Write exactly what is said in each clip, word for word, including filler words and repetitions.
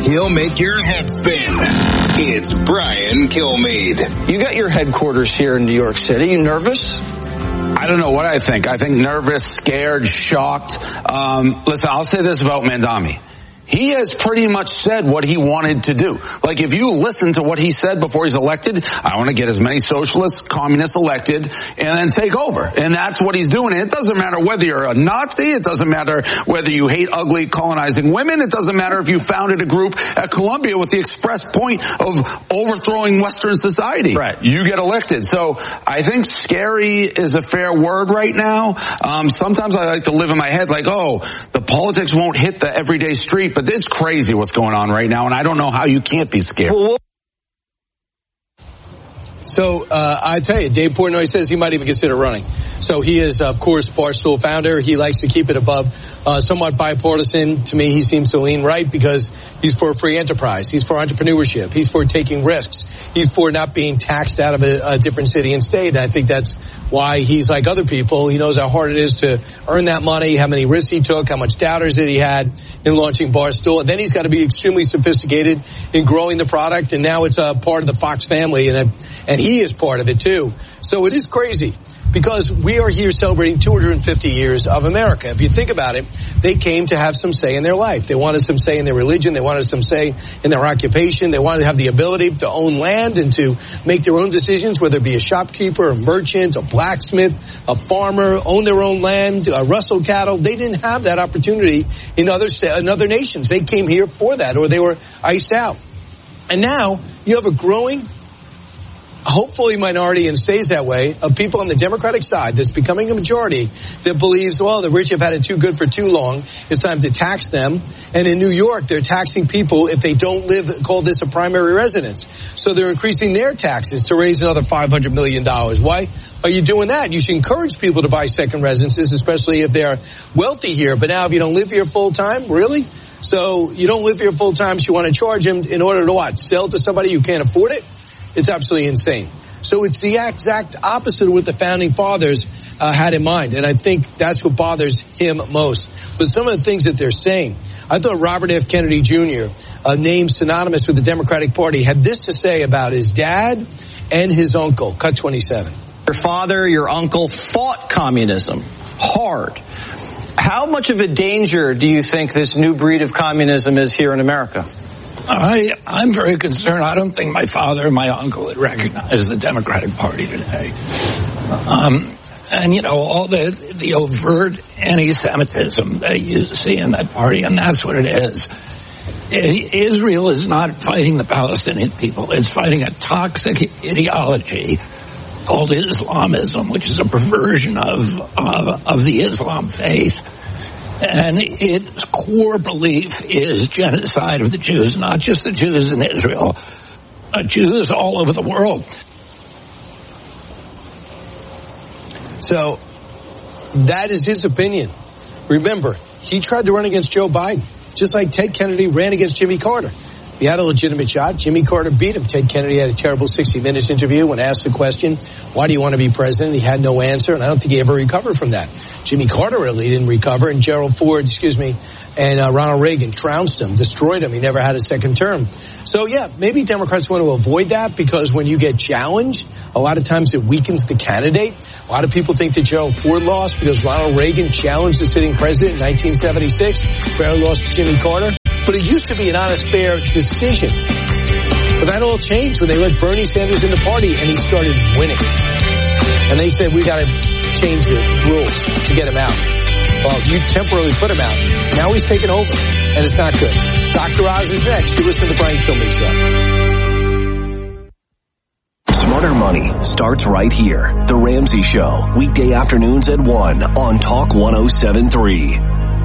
He'll make your head spin. It's Brian Kilmeade. You got your headquarters here in New York City. You nervous? I don't know what I think. I think nervous, scared, shocked. Um, listen, I'll say this about Mamdani. He has pretty much said what he wanted to do. Like, if you listen to what he said before he's elected, I want to get as many socialists, communists elected, and then take over. And that's what he's doing. And it doesn't matter whether you're a Nazi. It doesn't matter whether you hate ugly colonizing women. It doesn't matter if you founded a group at Columbia with the express point of overthrowing Western society. Right. You get elected. So I think scary is a fair word right now. Um, sometimes I like to live in my head like, oh, the politics won't hit the everyday street. But it's crazy what's going on right now, and I don't know how you can't be scared. So uh, I tell you, Dave Portnoy says he might even consider running. So he is, of course, Barstool founder. He likes to keep it above uh, somewhat bipartisan. To me, he seems to lean right because he's for free enterprise. He's for entrepreneurship. He's for taking risks. He's for not being taxed out of a, a different city and state. And I think that's why he's like other people. He knows how hard it is to earn that money, how many risks he took, how much doubters that he had in launching Barstool. And then he's got to be extremely sophisticated in growing the product. And now it's a part of the Fox family, and and he is part of it too. So it is crazy. Because we are here celebrating two hundred fifty years of America. If you think about it, they came to have some say in their life. They wanted some say in their religion. They wanted some say in their occupation. They wanted to have the ability to own land and to make their own decisions, whether it be a shopkeeper, a merchant, a blacksmith, a farmer, own their own land, uh, rustle cattle. They didn't have that opportunity in other, in other nations. They came here for that, or they were iced out. And now you have a growing, hopefully minority, and stays that way, of people on the Democratic side that's becoming a majority that believes, well, the rich have had it too good for too long. It's time to tax them. And in New York, they're taxing people if they don't live, call this a primary residence. So they're increasing their taxes to raise another five hundred million dollars. Why are you doing that? You should encourage people to buy second residences, especially if they're wealthy here. But now if you don't live here full time, really? So you don't live here full time, so you want to charge them in order to what? Sell to somebody who can't afford it? It's absolutely insane. So it's the exact opposite of what the founding fathers uh, had in mind. And I think that's what bothers him most. But some of the things that they're saying, I thought Robert F. Kennedy Junior, a name synonymous with the Democratic Party, had this to say about his dad and his uncle. Cut twenty-seven. Your father, your uncle fought communism hard. How much of a danger do you think this new breed of communism is here in America? I, I'm very concerned. I don't think my father and my uncle would recognize the Democratic Party today. Um, and, you know, all the, the overt anti-Semitism that you see in that party, and that's what it is. Israel is not fighting the Palestinian people. It's fighting a toxic ideology called Islamism, which is a perversion of, of, of the Islam faith. And its core belief is genocide of the Jews, not just the Jews in Israel, uh, Jews all over the world. So that is his opinion. Remember, he tried to run against Joe Biden, just like Ted Kennedy ran against Jimmy Carter. He had a legitimate shot. Jimmy Carter beat him. Ted Kennedy had a terrible sixty minutes interview when asked the question, why do you want to be president? He had no answer, and I don't think he ever recovered from that. Jimmy Carter really didn't recover, and Gerald Ford, excuse me, and uh, Ronald Reagan trounced him, destroyed him. He never had a second term. So, yeah, maybe Democrats want to avoid that because when you get challenged, a lot of times it weakens the candidate. A lot of people think that Gerald Ford lost because Ronald Reagan challenged the sitting president in nineteen seventy-six. Barely lost to Jimmy Carter. But it used to be an honest, fair decision. But that all changed when they let Bernie Sanders in the party and he started winning. And they said, we got to change the rules to get him out. Well, you temporarily put him out. Now he's taken over, and it's not good. Doctor Oz is next. You listen to the Brian Kilmeade Show. Smarter Money starts right here. The Ramsey Show, weekday afternoons at one on Talk one oh seven point three.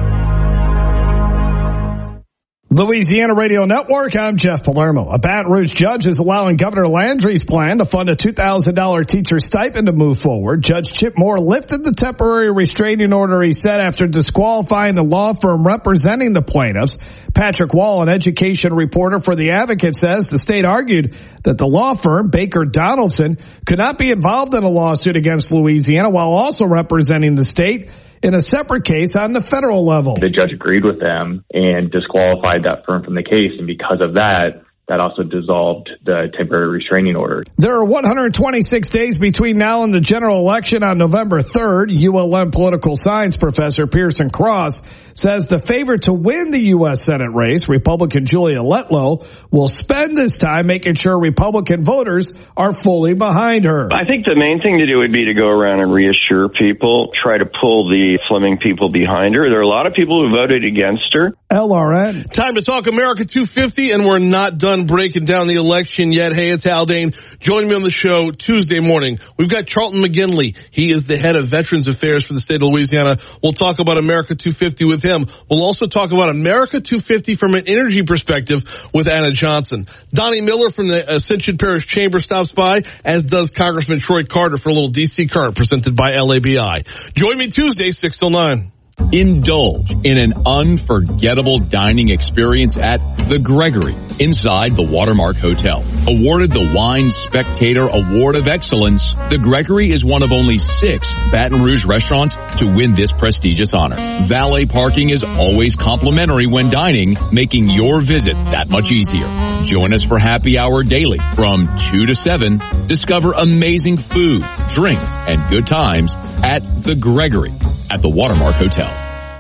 Louisiana Radio Network, I'm Jeff Palermo. A Baton Rouge judge is allowing Governor Landry's plan to fund a two thousand dollars teacher stipend to move forward. Judge Chip Moore lifted the temporary restraining order he set after disqualifying the law firm representing the plaintiffs. Patrick Wall, an education reporter for The Advocate, says the state argued that the law firm, Baker Donaldson, could not be involved in a lawsuit against Louisiana while also representing the state. in a separate case on the federal level. The judge agreed with them and disqualified that firm from the case, and because of that, that also dissolved the temporary restraining order. There are one hundred twenty-six days between now and the general election on November third. U L M political science professor Pearson Cross says the favorite to win the U S Senate race, Republican Julia Letlow, will spend this time making sure Republican voters are fully behind her. I think the main thing to do would be to go around and reassure people, try to pull the Fleming people behind her. There are a lot of people who voted against her. L R N. Time to talk America two fifty, and we're not done breaking down the election yet. Hey, it's Haldane. Joining me on the show Tuesday morning, we've got Charlton McGinley. He is the head of Veterans Affairs for the state of Louisiana. We'll talk about America two fifty with him. We'll also talk about America two fifty from an energy perspective with Anna Johnson. Donnie Miller from the Ascension Parish Chamber stops by, as does Congressman Troy Carter for a little D C Current presented by L A B I. Join me Tuesday, six till nine. Indulge in an unforgettable dining experience at The Gregory inside the Watermark Hotel. Awarded the Wine Spectator Award of Excellence, The Gregory is one of only six Baton Rouge restaurants to win this prestigious honor. Valet parking is always complimentary when dining, making your visit that much easier. Join us for happy hour daily from two to seven. Discover amazing food, drinks, and good times at The Gregory at the Watermark Hotel.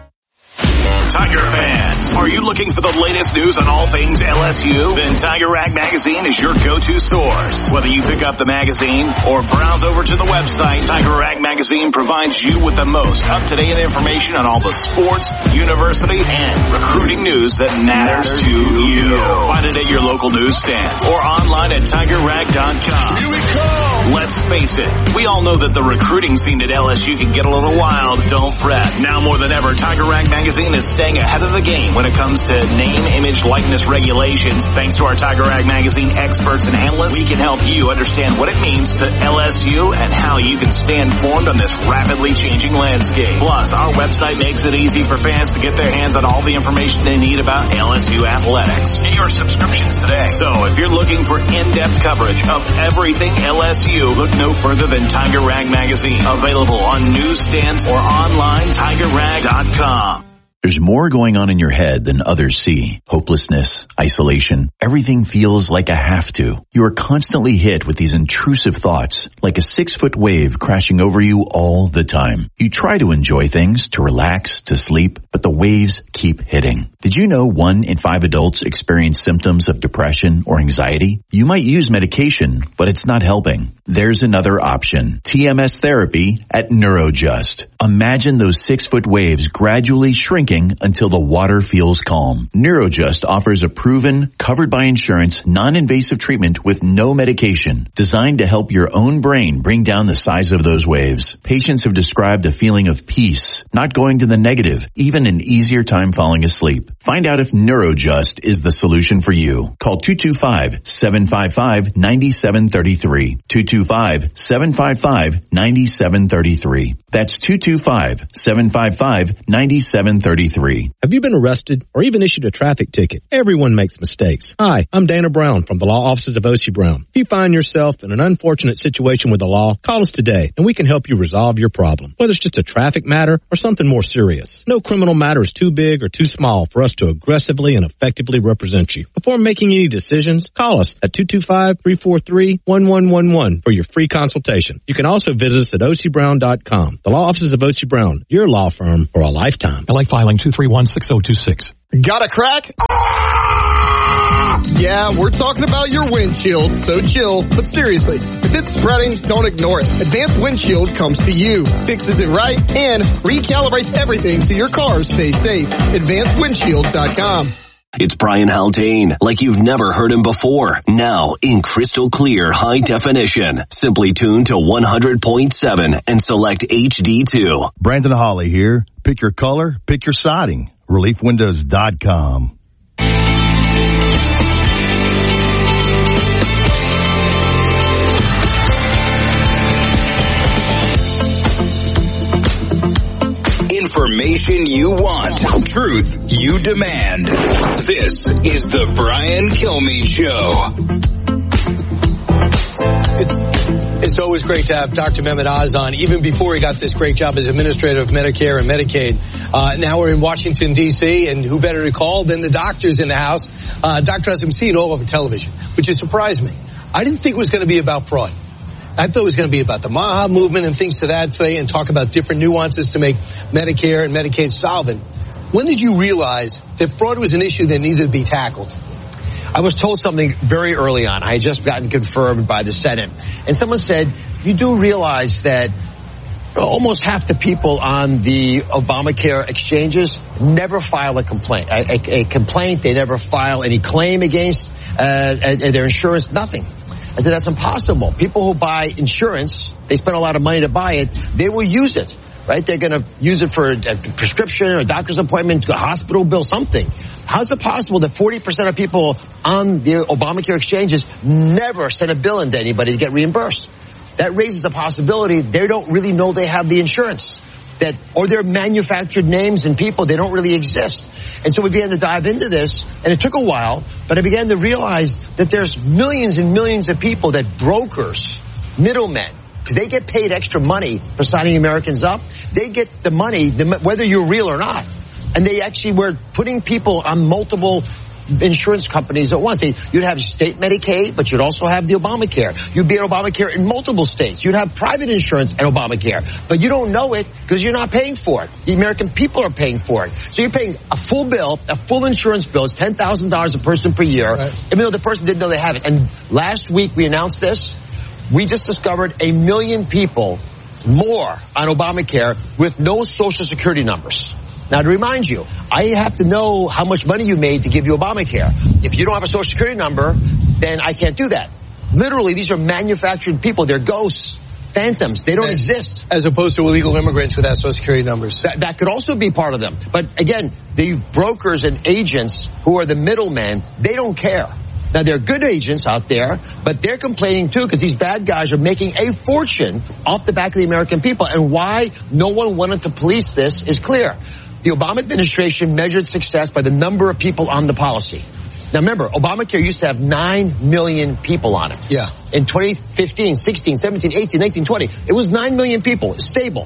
Tiger fans, are you looking for the latest news on all things L S U? Then Tiger Rag Magazine is your go-to source. Whether you pick up the magazine or browse over to the website, Tiger Rag Magazine provides you with the most up-to-date information on all the sports, university, and recruiting news that matters to you. Find it at your local newsstand or online at tiger rag dot com. Here we go! Let's face it, we all know that the recruiting scene at L S U can get a little wild. Don't fret. Now more than ever, Tiger Rag Magazine is staying ahead of the game when it comes to name, image, likeness regulations. Thanks to our Tiger Rag Magazine experts and analysts, we can help you understand what it means to L S U and how you can stay informed on this rapidly changing landscape. Plus, our website makes it easy for fans to get their hands on all the information they need about L S U athletics. Get your subscriptions today. So if you're looking for in-depth coverage of everything L S U, look no further than Tiger Rag Magazine. Available on newsstands or online, tiger rag dot com. There's more going on in your head than others see. Hopelessness, isolation, everything feels like a have to. You are constantly hit with these intrusive thoughts, like a six-foot wave crashing over you all the time. You try to enjoy things, to relax, to sleep, but the waves keep hitting. Did you know one in five adults experience symptoms of depression or anxiety? You might use medication, but it's not helping. There's another option. T M S therapy at Neurojust. Imagine those six-foot waves gradually shrinking until the water feels calm. Neurojust offers a proven, covered by insurance, non-invasive treatment with no medication, designed to help your own brain bring down the size of those waves. Patients have described a feeling of peace, not going to the negative, even an easier time falling asleep. Find out if Neurojust is the solution for you. Call two two five, seven five five, nine seven three three. two two five, seven five five, nine seven three three. That's two two five, seven five five, nine seven three three. Have you been arrested or even issued a traffic ticket? Everyone makes mistakes. Hi, I'm Dana Brown from the law offices of O C Brown. If you find yourself in an unfortunate situation with the law, call us today and we can help you resolve your problem, whether it's just a traffic matter or something more serious. No criminal matter is too big or too small for us to aggressively and effectively represent you. Before making any decisions, call us at two two five, three four three, one one one one for your free consultation. You can also visit us at O C Brown dot com. The law offices of O C Brown, your law firm for a lifetime. I like filing two three one, six zero two six. Got a crack? Yeah, we're talking about your windshield, so chill. But seriously, if it's spreading, don't ignore it. Advanced Windshield comes to you, fixes it right, and recalibrates everything so your car stays safe. advanced windshield dot com. It's Brian Haldane, like you've never heard him before. Now in crystal clear high definition. Simply tune to one hundred point seven and select H D two. Brandon Hawley here. Pick your color, pick your siding. relief windows dot com. Information you want. Truth you demand. This is the Brian Kilmeade Show. It's It's always great to have Doctor Mehmet Oz on, even before he got this great job as administrator of Medicare and Medicaid. Uh, now we're in Washington, D C, and who better to call than the doctors in the house? Uh, Doctor Oz, I'm seeing it all over television, which has surprised me. I didn't think it was going to be about fraud. I thought it was going to be about the MAHA movement and things to that way and talk about different nuances to make Medicare and Medicaid solvent. When did you realize that fraud was an issue that needed to be tackled? I was told something very early on. I had just gotten confirmed by the Senate. And someone said, you do realize that almost half the people on the Obamacare exchanges never file a complaint. A, a, a complaint, they never file any claim against uh, their insurance, nothing. I said, that's impossible. People who buy insurance, they spend a lot of money to buy it, they will use it, right? They're going to use it for a prescription or a doctor's appointment, a hospital bill, something. How is it possible that forty percent of people on the Obamacare exchanges never send a bill into anybody to get reimbursed? That raises the possibility they don't really know they have the insurance. That, or they're manufactured names and people, they don't really exist. And so we began to dive into this, and it took a while, but I began to realize that there's millions and millions of people that brokers, middlemen, because they get paid extra money for signing Americans up. They get the money, whether you're real or not. And they actually were putting people on multiple insurance companies at once. They, you'd have state Medicaid, but you'd also have the Obamacare. You'd be on Obamacare in multiple states. You'd have private insurance and Obamacare, but you don't know it because you're not paying for it. The American people are paying for it. So you're paying a full bill, a full insurance bill. It's ten thousand dollars a person per year, right, even though the person didn't know they have it. And last week we announced this. We just discovered a million people more on Obamacare with no Social Security numbers. Now, to remind you, I have to know how much money you made to give you Obamacare. If you don't have a Social Security number, then I can't do that. Literally, these are manufactured people. They're ghosts, phantoms. They don't as, exist. As opposed to illegal immigrants without Social Security numbers. That, that could also be part of them. But again, the brokers and agents who are the middlemen, they don't care. Now, there are good agents out there, but they're complaining, too, because these bad guys are making a fortune off the back of the American people. And why no one wanted to police this is clear. The Obama administration measured success by the number of people on the policy. Now, remember, Obamacare used to have nine million people on it. Yeah. In twenty fifteen, sixteen, seventeen, eighteen, nineteen, twenty, it was nine million people. It's stable.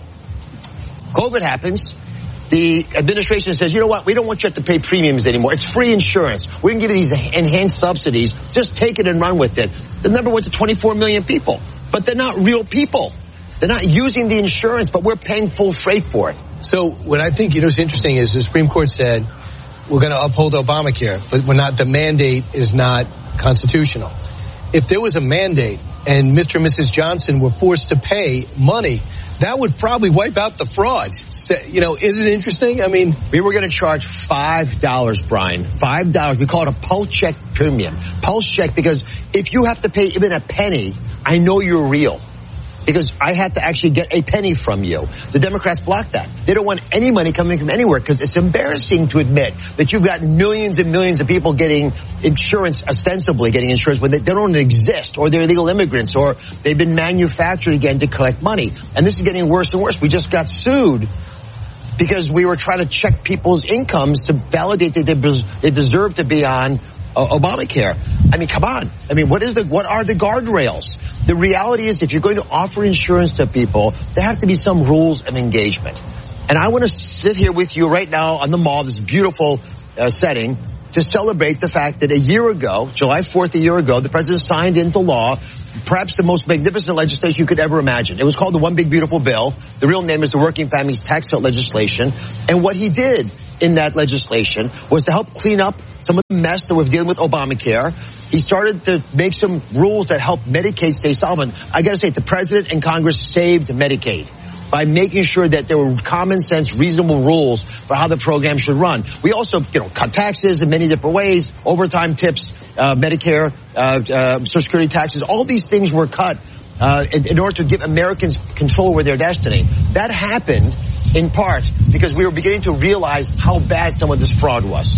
COVID happens. The administration says, you know what, we don't want you to have to pay premiums anymore. It's free insurance. We're going to give you these enhanced subsidies. Just take it and run with it. The number went to twenty-four million people. But they're not real people. They're not using the insurance, but we're paying full freight for it. So what I think, you know, is interesting is the Supreme Court said we're going to uphold Obamacare, but we're not, the mandate is not constitutional. If there was a mandate and Mister and Missus Johnson were forced to pay money, that would probably wipe out the fraud. So, you know, isn't it interesting? I mean, we were going to charge five dollars, Brian. five dollars. We call it a pulse check premium. Pulse check, because if you have to pay even a penny, I know you're real. Because I had to actually get a penny from you. The Democrats blocked that. They don't want any money coming from anywhere because it's embarrassing to admit that you've got millions and millions of people getting insurance, ostensibly getting insurance, when they, they don't exist, or they're illegal immigrants, or they've been manufactured again to collect money. And this is getting worse and worse. We just got sued because we were trying to check people's incomes to validate that they, they deserve to be on uh, Obamacare. I mean, come on. I mean, what is the, what are the guardrails? The reality is, if you're going to offer insurance to people, there have to be some rules of engagement. And I want to sit here with you right now on the mall, this beautiful uh, setting, to celebrate the fact that a year ago, July fourth, a year ago, the president signed into law perhaps the most magnificent legislation you could ever imagine. It was called the One Big Beautiful Bill. The real name is the Working Families Tax Cut legislation. And what he did in that legislation was to help clean up some of the mess that we're dealing with Obamacare. He started to make some rules that help Medicaid stay solvent. I got to say, the president and Congress saved Medicaid by making sure that there were common sense, reasonable rules for how the program should run. We also, you know, cut taxes in many different ways, overtime tips, uh, Medicare, uh, uh, Social Security taxes. All these things were cut uh, in, in order to give Americans control over their destiny. That happened in part because we were beginning to realize how bad some of this fraud was.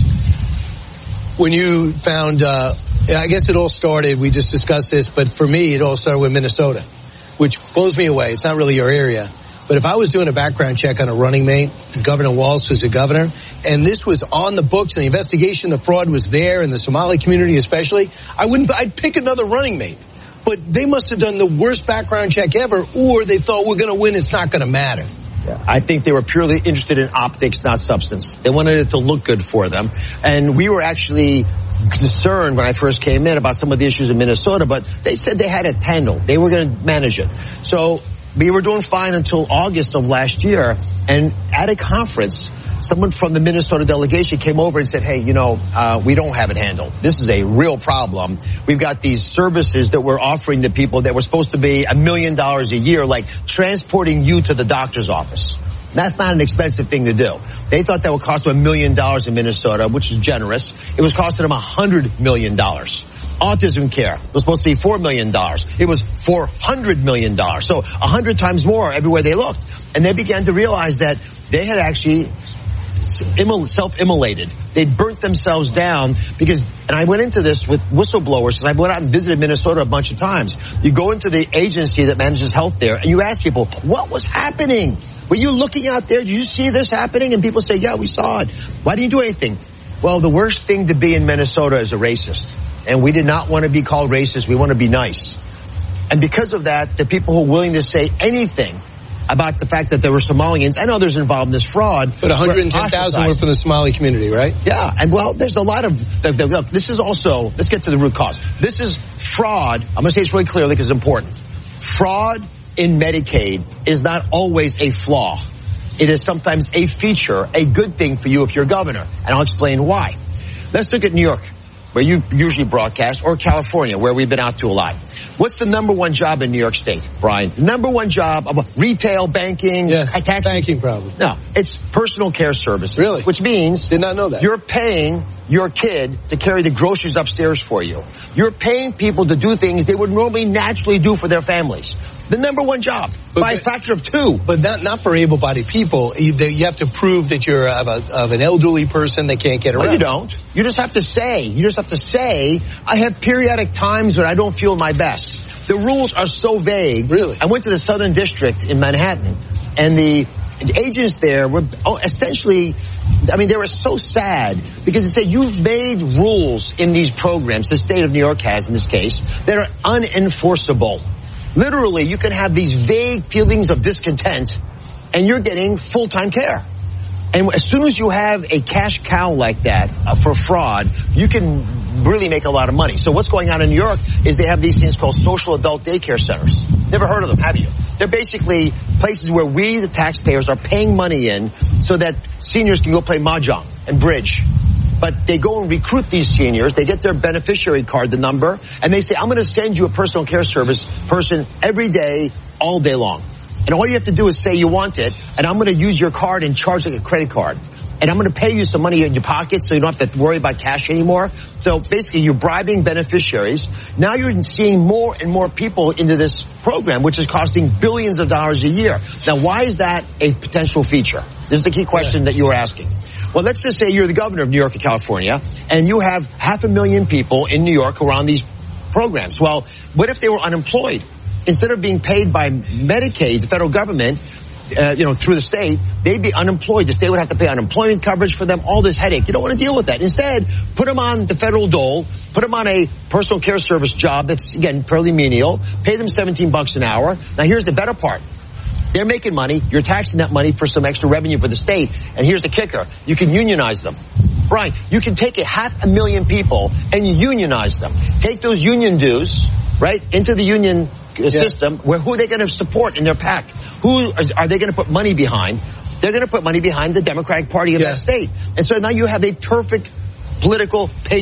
When you found, uh, I guess it all started, we just discussed this, but for me, it all started with Minnesota, which blows me away. It's not really your area. But if I was doing a background check on a running mate, Governor Walz was a governor, and this was on the books, and the investigation, the fraud was there, and the Somali community especially, I wouldn't, I'd pick another running mate. but they must have done the worst background check ever, or they thought we're going to win, it's not going to matter. Yeah, I think they were purely interested in optics, not substance. They wanted it to look good for them. And we were actually concerned when I first came in about some of the issues in Minnesota, but they said they had it handled. They were going to manage it. So we were doing fine until August of last year. And at a conference, someone from the Minnesota delegation came over and said, hey, you know, uh, we don't have it handled. This is a real problem. We've got these services that we're offering to people that were supposed to be a million dollars a year, like transporting you to the doctor's office. That's not an expensive thing to do. They thought that would cost them a million dollars in Minnesota, which is generous. It was costing them a hundred million dollars. Autism care was supposed to be four million dollars. It was four hundred million dollars. So a hundred times more everywhere they looked. And they began to realize that they had actually self-immolated. They burnt themselves down because, and I went into this with whistleblowers, and I went out and visited Minnesota a bunch of times. You go into the agency that manages health there, and you ask people, what was happening? Were you looking out there? Did you see this happening? And people say, yeah, we saw it. Why didn't you do anything? Well, the worst thing to be in Minnesota is a racist. And we did not want to be called racist. We want to be nice. And because of that, the people who are willing to say anything about the fact that there were Somalians and others involved in this fraud. But one hundred ten thousand were from the Somali community, right? Yeah. And well, there's a lot of, the, the, look, this is also, let's get to the root cause. This is fraud. I'm going to say this really clearly because it's important. Fraud in Medicaid is not always a flaw. It is sometimes a feature, a good thing for you if you're governor. And I'll explain why. Let's look at New York, where you usually broadcast, or California, where we've been out to a lot. What's the number one job in New York State, Brian? Number one job of retail, banking, yeah, tax. Banking probably. No, it's personal care service. Really? Which means did not know that. You're paying your kid to carry the groceries upstairs for you. You're paying people to do things they would normally naturally do for their families. The number one job, but, by a factor of two. But not not for able-bodied people. You, you have to prove that you're of, a, of an elderly person that can't get around. No, you don't. You just have to say. You just have to say, I have periodic times when I don't feel my best. The rules are so vague. Really? I went to the Southern District in Manhattan, and the agents there were essentially, I mean, they were so sad because they said, you've made rules in these programs, the state of New York has in this case, that are unenforceable. Literally, you can have these vague feelings of discontent, and you're getting full-time care. And as soon as you have a cash cow like that uh, for fraud, you can really make a lot of money. So what's going on in New York is they have these things called social adult daycare centers. Never heard of them, have you? They're basically places where we, the taxpayers, are paying money in so that seniors can go play mahjong and bridge. But they go and recruit these seniors. They get their beneficiary card, the number, and they say, I'm going to send you a personal care service person every day, all day long. And all you have to do is say you want it, and I'm going to use your card and charge like a credit card. And I'm going to pay you some money in your pocket so you don't have to worry about cash anymore. So basically, you're bribing beneficiaries. Now you're seeing more and more people into this program, which is costing billions of dollars a year. Now, why is that a potential feature? This is the key question yeah. that you were asking. Well, let's just say you're the governor of New York and California, and you have half a million people in New York who are on these programs. Well, what if they were unemployed? Instead of being paid by Medicaid, the federal government, uh, you know, through the state, they'd be unemployed. The state would have to pay unemployment coverage for them, all this headache. You don't want to deal with that. Instead, put them on the federal dole, put them on a personal care service job that's, again, fairly menial, pay them seventeen bucks an hour. Now, here's the better part. They're making money. You're taxing that money for some extra revenue for the state. And here's the kicker. You can unionize them. Brian, you can take a half a million people and unionize them. Take those union dues, right, into the union yeah. system. Where who are they going to support in their PAC? Who are, are they going to put money behind? They're going to put money behind the Democratic Party of yeah. that state. And so now you have a perfect political pay